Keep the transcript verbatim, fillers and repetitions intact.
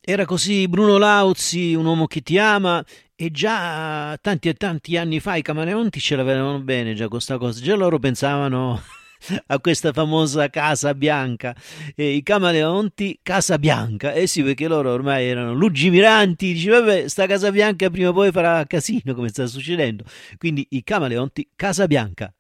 Era così Bruno Lauzi, un uomo che ti ama, e già tanti e tanti anni fa i Camaleonti ce l'avevano bene già questa cosa, già loro pensavano a questa famosa Casa Bianca, e i Camaleonti Casa Bianca, eh sì, perché loro ormai erano lungimiranti, dice vabbè, sta Casa Bianca prima o poi farà casino come sta succedendo, quindi i Camaleonti Casa Bianca.